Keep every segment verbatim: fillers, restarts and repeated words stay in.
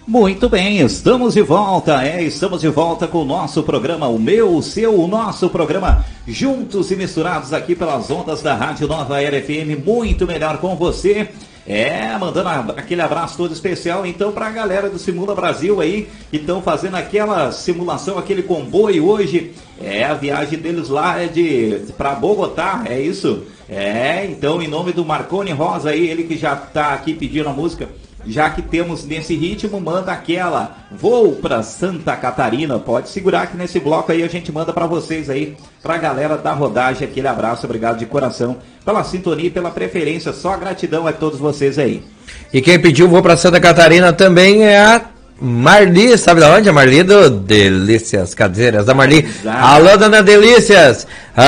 Muito bem, estamos de volta, é, estamos de volta com o nosso programa, o meu, o seu, o nosso programa, juntos e misturados aqui pelas ondas da Rádio Nova Era F M, muito melhor com você. É, mandando aquele abraço todo especial, então, para a galera do Simula Brasil aí, que estão fazendo aquela simulação, aquele comboio hoje. É, a viagem deles lá é de para Bogotá, é isso? É, então, em nome do Marconi Rosa aí, ele que já está aqui pedindo a música, já que temos nesse ritmo, manda aquela, vou para Santa Catarina, pode segurar que nesse bloco aí a gente manda para vocês aí, para a galera da rodagem, aquele abraço, obrigado de coração pela sintonia e pela preferência, só gratidão a todos vocês aí. E quem pediu vou para Santa Catarina também é a Marli, sabe da onde? A Marli do Delícias Cadeiras, da Marli. Exato. Alô, dona Delícias,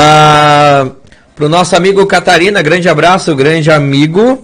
ah, pro nosso amigo Catarina, grande abraço, grande amigo,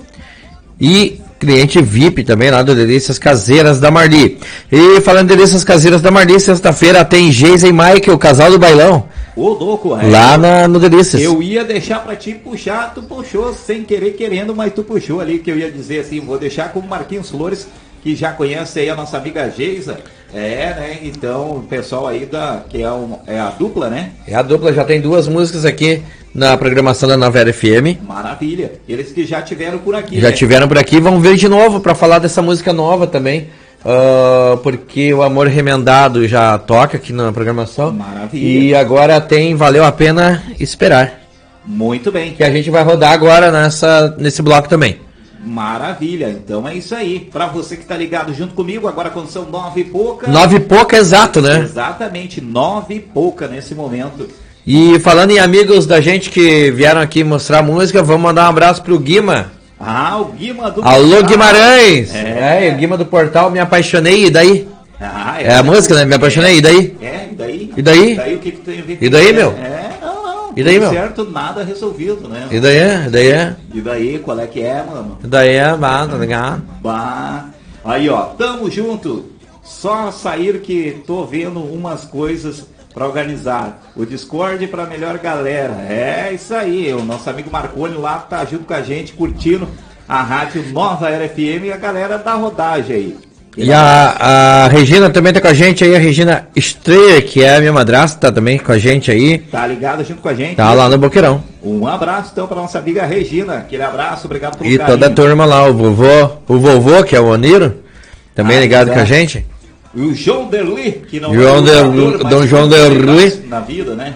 e cliente V I P também lá do Delícias Caseiras da Marli. E falando de Delícias Caseiras da Marli, sexta-feira tem Geisa e Mike, o casal do bailão. Ô, louco, é. Lá na, no Delícias. Eu ia deixar pra ti puxar, tu puxou sem querer querendo, mas tu puxou ali, que eu ia dizer assim, vou deixar com o Marquinhos Flores, que já conhece aí a nossa amiga Geisa. É, né? Então, o pessoal aí da, que é, um, é a dupla, né? É a dupla, já tem duas músicas aqui na programação da Nova Era F M. Maravilha. Eles que já tiveram por aqui, Já né? tiveram por aqui, vão ver de novo para falar dessa música nova também. Uh, porque o Amor Remendado já toca aqui na programação. Maravilha. E agora tem Valeu a Pena Esperar. Muito bem. Que a gente vai rodar agora nessa, nesse bloco também. Maravilha, então é isso aí. Pra você que tá ligado junto comigo, agora quando são nove e pouca. Nove e pouca, exato, né? Exatamente, nove e pouca nesse momento. E falando em amigos da gente que vieram aqui mostrar música, vamos mandar um abraço pro Guima. Ah, o Guima do Alô, Portal. Guimarães! É. é, o Guima do Portal, Me Apaixonei, e daí? Ah, é, é a música, né? Me Apaixonei, e daí? É, e daí? E daí? E daí o que, que tem a ver com E daí, isso? meu? É, não, não. E daí, tudo meu? certo, nada resolvido, né? E daí? E daí é? E daí, qual é que é, mano? E daí é, bah, tá ligado? Bah. Aí, ó, tamo junto. Só sair que tô vendo umas coisas para organizar. O Discord para melhor galera. É isso aí. O nosso amigo Marconi lá tá junto com a gente, curtindo a rádio Nova Era F M e a galera da rodagem aí. E a, a Regina também tá com a gente aí, a Regina Estreia, que é a minha madrasta, tá também com a gente aí. Tá ligado junto com a gente? Tá lá no Boqueirão. Um abraço então para nossa amiga Regina. Aquele abraço, obrigado pelo E carinho. toda a turma lá, o vovô, o vovô, que é o Oniro, também Ah, ligado é. com a gente. E o João Derli, que não João é Derli, mas Dom João sempre Derli. na vida, né?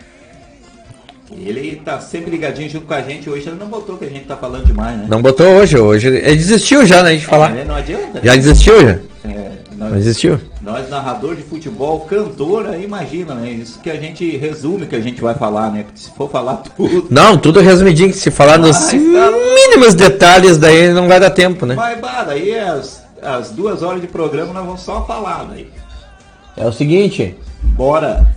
Ele tá sempre ligadinho junto com a gente. Hoje ele não botou que a gente tá falando demais, né? Não botou hoje, hoje ele desistiu já, né, de falar. É, não adianta. Já desistiu já? É, nós, Já desistiu? nós, narrador de futebol, cantor, aí imagina, né? Isso que a gente resume que a gente vai falar, né? Porque se for falar tudo... Não, tudo resumidinho, que se falar nos Mas tá- mínimos detalhes, daí não vai dar tempo, né? Mas, bah, daí as, as duas horas de programa nós vamos só falar, daí. É o seguinte... Bora.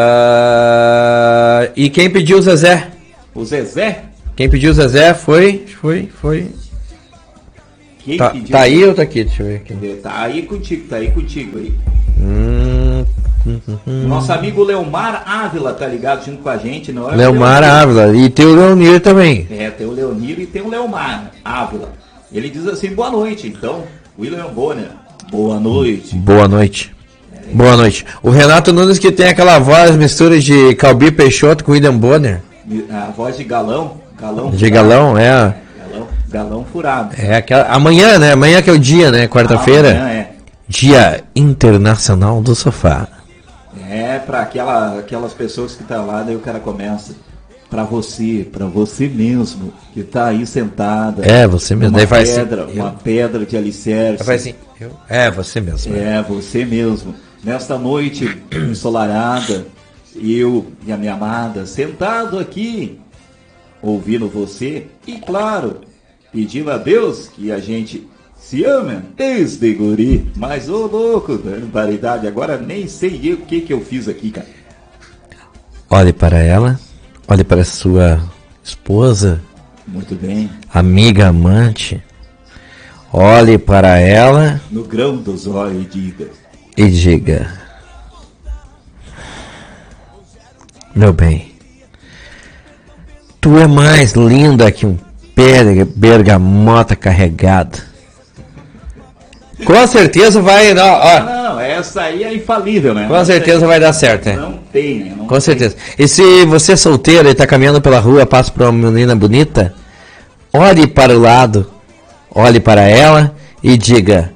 Uh, e quem pediu o Zezé? O Zezé? Quem pediu o Zezé foi... Foi... Foi... Quem Tá, pediu? tá aí ou tá aqui? Deixa eu ver aqui. Tá aí contigo, tá aí contigo aí. Hum, hum, hum, hum. Nosso amigo Leomar Ávila tá ligado junto com a gente, não é? Leomar Ávila. E tem o Leonir também. É, tem o Leonir e tem o Leomar Ávila. Ele diz assim, boa noite. Então, William Bonner, boa noite. Boa noite. Boa noite. O Renato Nunes, que tem aquela voz, mistura de Calbi Peixoto com William Bonner. A voz de galão. galão De galão, é. Galão, galão furado. É aquela. Amanhã, né? Amanhã que é o dia, né? Quarta-feira. Amanhã é. Dia Internacional do Sofá. É, pra aquela, aquelas pessoas que tá lá, daí o cara começa. Pra você, pra você mesmo, que tá aí sentada. É, você mesmo. Uma Daí faz pedra, assim, uma eu- pedra de alicerce. Faz assim. eu- É, você mesmo. É, você mesmo. Nesta noite ensolarada, eu e a minha amada sentado aqui, ouvindo você e, claro, pedindo a Deus que a gente se ame desde guri. Mas, ô louco, barbaridade, agora nem sei eu o que que eu fiz aqui, cara. Olhe para ela. Olhe para sua esposa, Muito bem. amiga, amante. Olhe para ela No grão dos olhos, diga. e diga: meu bem, tu é mais linda que um pé de bergamota carregado. Com certeza vai. Não, ó, não, essa aí é infalível, né? Com essa certeza vai dar certo, né? Não tem, né? Não Com tem. certeza. E se você é solteiro e está caminhando pela rua, passa por uma menina bonita, olhe para o lado, olhe para ela e diga: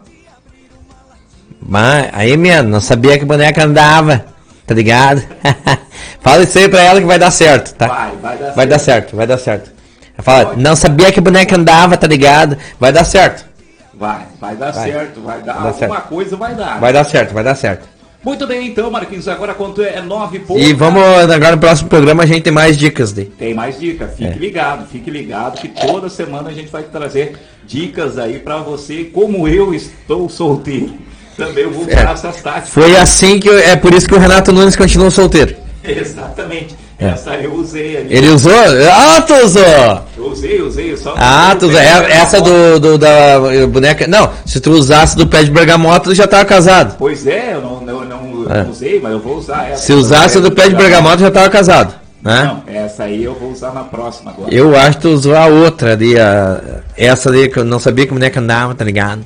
mas aí, minha, não sabia que boneca andava, tá ligado? Fala isso aí pra ela que vai dar certo, tá? Vai, vai dar vai certo. dar certo, vai dar certo. Fala, não sabia que boneca andava, tá ligado? Vai dar certo. Vai, vai dar Vai. certo, vai dar, Vai dar alguma certo. coisa vai dar. Vai dar certo, vai dar certo. Muito bem, então, Marquinhos, agora quanto é nove e pouco. E vamos, agora no próximo programa a gente tem mais dicas daí. Tem mais dicas, fique É. ligado, fique ligado que toda semana a gente vai trazer dicas aí pra você, como eu estou solteiro. Também eu vou usar É. essas táticas. Foi assim que eu, é por isso que o Renato Nunes continua solteiro. Exatamente. É. Essa eu usei ali. Ele usou? Ah, tu usou! Eu usei, usei, só Ah, tu usou. É, essa do, do- da boneca. Não, se tu usasse do pé de bergamota, tu já tava casado. Pois é, eu não, não, não É. usei, mas eu vou usar essa. Se usasse do pé de bergamota, já tava casado. Né? Não, essa aí eu vou usar na próxima agora. Eu acho que tu usou a outra ali, a, essa ali que eu não sabia que a boneca andava, tá ligado?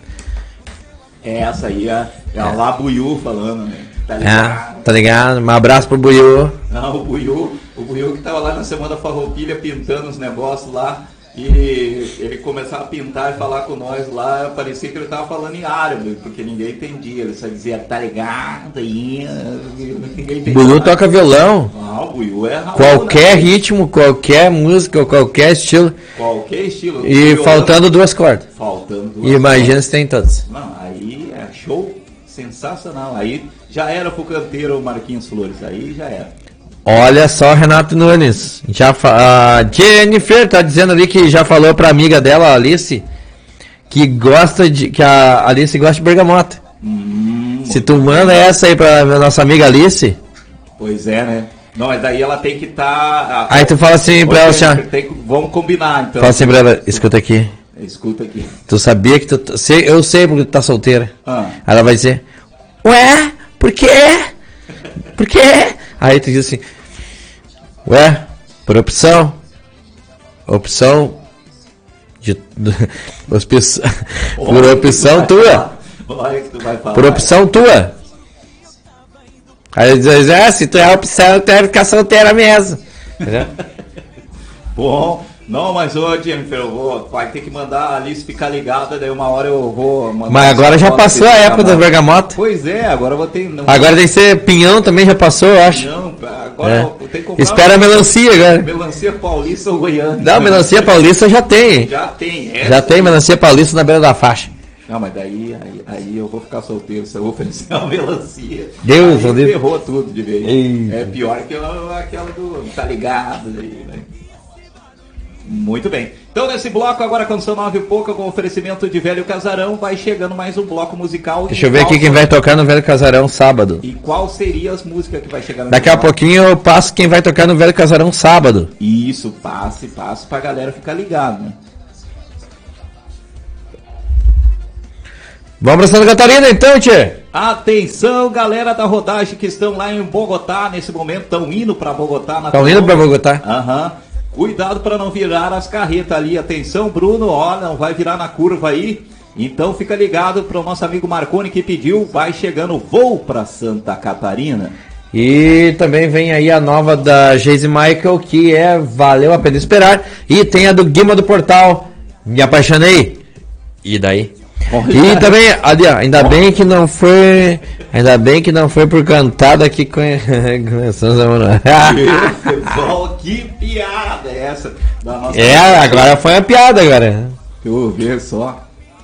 Essa aí é, é a lá Buiú falando, né? Tá É, ligado? tá ligado? Um abraço pro Buiú. Não, o Buiú, o Buiú que tava lá na Semana da Farroupilha pintando os negócios lá, e ele começava a pintar e falar com nós lá, parecia que ele tava falando em árabe, porque ninguém entendia, ele só dizia, tá ligado aí, ninguém entendia. Buiú nada. toca violão. Não, o Buiú é Raul, Qualquer né? ritmo, qualquer música, qualquer estilo. Qualquer estilo. E Violão, faltando duas cordas. Faltando duas E imagina se tem todas. Não, aí é show sensacional. Aí já era pro canteiro Marquinhos Flores, aí já era. Olha só, Renato Nunes. Já fa- a Jennifer tá dizendo ali que já falou pra amiga dela, a Alice, que gosta de. Que a Alice gosta de bergamota. Hum, Se tu manda essa aí pra nossa amiga Alice, Pois é, né? Não, mas daí ela tem que estar. Tá, aí tu fala assim pra ela, assim, tem que- vamos combinar então. fala assim pra ela, escuta aqui. Escuta aqui. Tu sabia que tu. t- sei- Eu sei porque tu tá solteira. Ah. Aí ela vai dizer, ué, por quê? Por quê? Aí tu diz assim, ué, por opção. Opção. De, do, opção- por Olha opção que tu vai tua. falar. Olha que tu vai falar. Por opção tua. Aí ele diz, é, se tu é a opção, tu deve ficar solteira mesmo. Entendeu? Bom, não, mas ô Jennifer, eu vou, vai ter que mandar a Alice ficar ligada, daí uma hora eu vou mandar. Mas agora essa já foto passou de a época da bergamota. Pois é, agora eu vou ter. Não, Agora tem que ser pinhão também, já passou, eu acho. Não, agora É. eu tenho que comprar. Espera a melancia agora. Melancia paulista ou goiana. Não, melancia paulista já tem. Já tem, essa Já tem aí. melancia paulista na beira da faixa. Não, mas daí aí, aí eu vou ficar solteiro se eu oferecer uma melancia. Deus, aí meu Deus. ferrou tudo de vez. Eita. É pior que a- aquela do tá ligado aí, né? Muito bem. Então nesse bloco, agora quando são nove e pouco, com oferecimento de Velho Casarão, vai chegando mais um bloco musical. Deixa eu ver aqui quem vai tocar no Velho Casarão sábado. E qual seria as músicas que vai chegar nesse Daqui a bloco? pouquinho eu passo quem vai tocar no Velho Casarão sábado. Isso, passe, passe pra galera ficar ligado, né? Vamos pra Santa Catarina então, tchê. Atenção, galera da rodagem que estão lá em Bogotá nesse momento, estão indo para Bogotá. na Estão indo pra Bogotá. Aham. Cuidado para não virar as carretas ali. Atenção, Bruno, ó, não vai virar na curva aí. Então fica ligado para o nosso amigo Marconi que pediu, vai chegando voo para Santa Catarina. E também vem aí a nova da Geise Michael, que é Valeu a Pena Esperar. E tem a do Guima do Portal, Me Apaixonei. E daí? Olha. E também, ali, ó, ainda bem que não foi. Ainda bem que não foi por cantada que conhe- começamos a namorar. Bom, que piada é essa da nossa. É, agora foi a piada agora. Deixa eu ver só.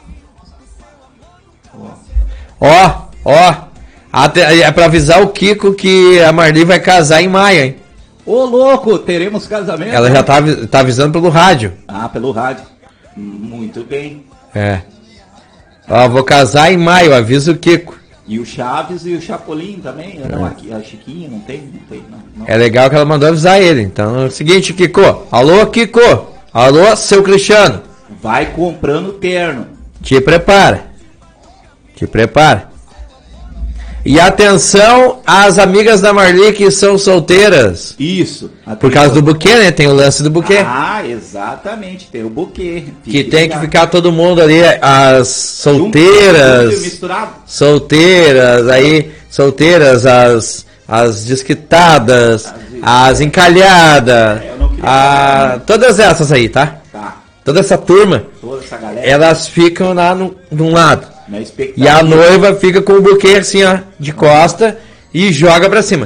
Ó, ó. Até, é pra avisar o Kiko que a Marli vai casar em maio, hein? Ô louco, teremos casamento? Ela já tá, avi- tá avisando pelo rádio. Ah, pelo rádio. Muito bem. É. Ó, vou casar em maio, avisa o Kiko. E o Chaves e o Chapolin também? Não, aqui, a Chiquinha não tem? Não tem, não. não. É legal que ela mandou avisar ele. Então é o seguinte, Kiko. Alô, Kiko. Alô, seu Cristiano. Vai comprando terno. Te prepara. Te prepara. E atenção às amigas da Marli que são solteiras. Isso. Atenção. Por causa do buquê, né? Tem o lance do buquê. Ah, exatamente. Tem o buquê. Que tem que ficar todo mundo ali, as solteiras. Misturado. Solteiras, aí, solteiras, as, as desquitadas, as encalhadas, a, todas essas aí, tá? Tá. Toda essa turma, toda essa galera, elas ficam lá no, de um lado. Na e a noiva fica com o buquê assim, ó, de costa e joga pra cima.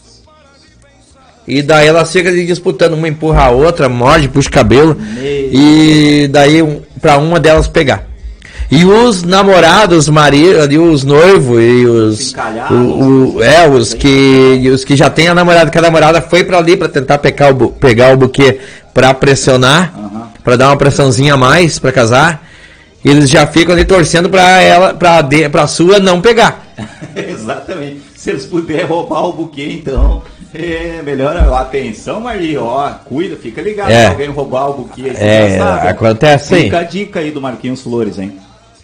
E daí elas ficam ali disputando, uma empurra a outra, morde, puxa o cabelo. Meu. E daí um, pra uma delas pegar. E os namorados, maridos, ali, os noivos e os. O, o, é, os que, os que já tem a namorada, que a namorada foi pra ali pra tentar pegar o, pegar o buquê pra pressionar, uhum. pra dar uma pressãozinha a mais pra casar. Eles já ficam ali torcendo pra ela, pra, de, pra sua não pegar. Exatamente. Se eles puderem roubar o buquê, então. É melhor. Atenção, Marli, ó, cuida, fica ligado é. se alguém roubar o buquê. É, sabe, acontece aí. Fica a dica aí do Marquinhos Flores, hein?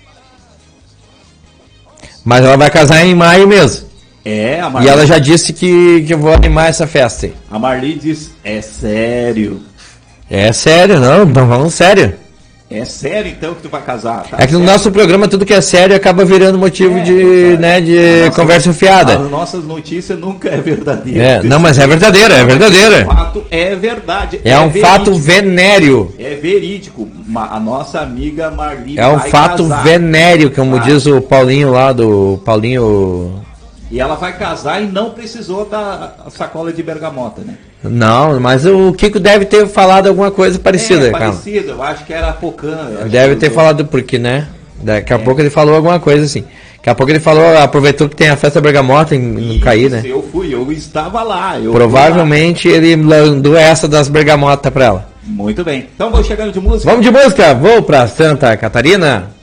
Mas ela vai casar em maio mesmo. É, a Marli. E ela já disse que, que eu vou animar essa festa aí. A Marli diz, é sério. É sério, não, não falando sério. É sério então que tu vai casar? Tá? É que no sério? nosso programa tudo que é sério acaba virando motivo é, de, né, de nossa, conversa fiada. As nossas notícias nunca é verdadeira. É, não, mas é verdadeira, é verdadeira. O fato é verdade. É, é um verídico. Fato venéreo. É verídico. A nossa amiga Marli É um vai fato casar. venéreo, como ah. diz o Paulinho lá do Paulinho. E ela vai casar e não precisou da sacola de bergamota, né? Não, mas o Kiko deve ter falado alguma coisa parecida, é, cara. Parecida, eu acho que era Pocan. Deve ter falado, porque, né? Daqui a é. pouco ele falou alguma coisa assim. Daqui a pouco ele falou, aproveitou que tem a festa bergamota em não cair, né? Eu fui, eu estava lá. Eu Provavelmente lá. Ele mandou essa das bergamotas pra ela. Muito bem. Então vou chegando de música. Vamos de música, vou pra Santa Catarina.